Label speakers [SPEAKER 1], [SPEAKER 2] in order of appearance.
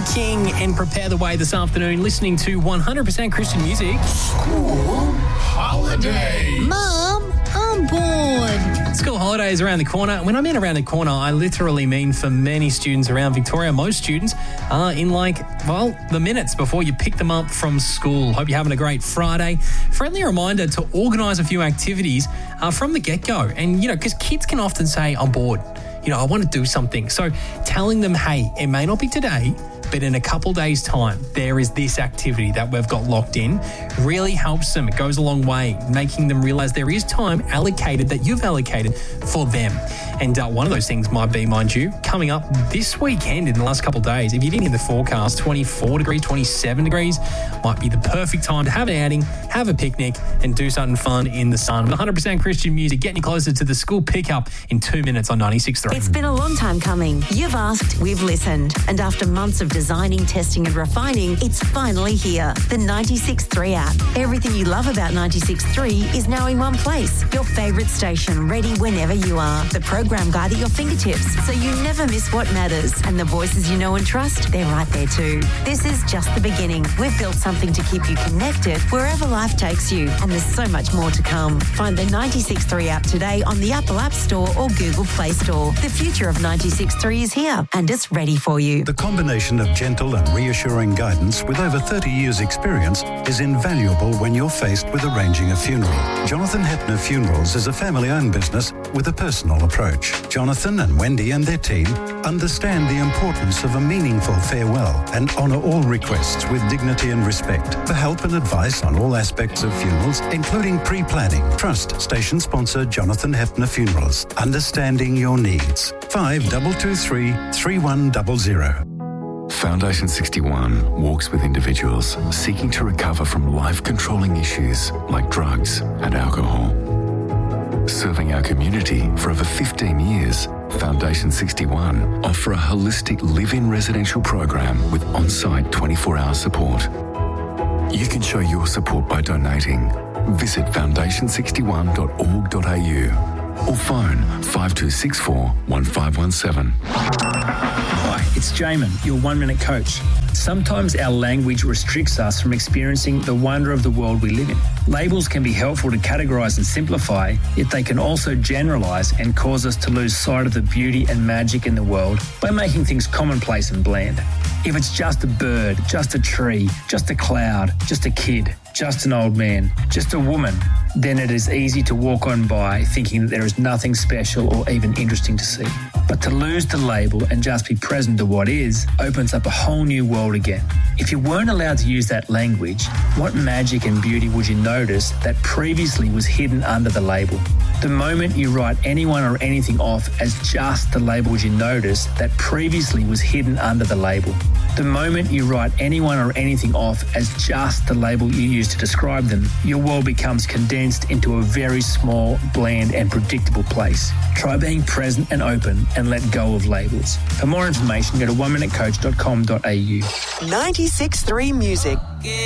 [SPEAKER 1] King and Prepare the Way this afternoon, listening to 100% Christian music.
[SPEAKER 2] School holiday.
[SPEAKER 3] Mum, I'm bored.
[SPEAKER 1] School holidays around the corner. When I mean around the corner, I literally mean for many students around Victoria. Most students are in the minutes before you pick them up from school. Hope you're having a great Friday. Friendly reminder to organise a few activities from the get-go. And, because kids can often say, I'm bored. I want to do something. So telling them, hey, it may not be today, but in a couple days' time, there is this activity that we've got locked in, really helps them. It goes a long way, making them realise there is time allocated that you've allocated for them. And one of those things might be, mind you, coming up this weekend in the last couple of days. If you didn't hear the forecast, 24 degrees, 27 degrees might be the perfect time to have an outing, have a picnic, and do something fun in the sun. 100% Christian music, getting you closer to the school pickup in 2 minutes on 96.3.
[SPEAKER 3] It's been a long time coming. You've asked, we've listened. And after months of designing, testing and refining, it's finally here. The 96.3 app. Everything you love about 96.3 is now in one place. Your favourite station, ready whenever you are. The program guide at your fingertips, so you never miss what matters. And the voices you know and trust, they're right there too. This is just the beginning. We've built something to keep you connected wherever life takes you. And there's so much more to come. Find the 96.3 app today on the Apple App Store or Google Play Store. The future of 96.3 is here, and it's ready for you.
[SPEAKER 4] The combination of gentle and reassuring guidance with over 30 years' experience is invaluable when you're faced with arranging a funeral. Jonathan Hepner Funerals is a family-owned business with a personal approach. Jonathan and Wendy and their team understand the importance of a meaningful farewell and honour all requests with dignity and respect. For help and advice on all aspects of funerals, including pre-planning, trust station sponsor Jonathan Hepner Funerals. Understanding your needs. 5223 3100.
[SPEAKER 5] Foundation 61 walks with individuals seeking to recover from life-controlling issues like drugs and alcohol. Serving our community for over 15 years, Foundation 61 offer a holistic live-in residential program with on-site 24-hour support. You can show your support by donating. Visit foundation61.org.au or phone 5264 1517.
[SPEAKER 6] Hi, it's Jamin, your 1-minute coach. Sometimes our language restricts us from experiencing the wonder of the world we live in. Labels can be helpful to categorise and simplify, yet they can also generalise and cause us to lose sight of the beauty and magic in the world by making things commonplace and bland. If it's just a bird, just a tree, just a cloud, just a kid, just an old man, just a woman, then it is easy to walk on by thinking that there is nothing special or even interesting to see. But to lose the label and just be present to what is opens up a whole new world again. If you weren't allowed to use that language, what magic and beauty would you notice that previously was hidden under the label? The moment you write anyone or anything off as just the label you notice that previously was hidden under the label. The moment you write anyone or anything off as just the label you use to describe them, your world becomes condensed into a very small, bland and predictable place. Try being present and open and let go of labels. For more information, go to oneminutecoach.com.au.
[SPEAKER 7] 96.3 Music.